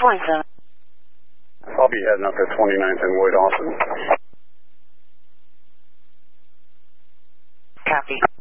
27. I'll be heading up to 29th and Wood, Austin. Copy.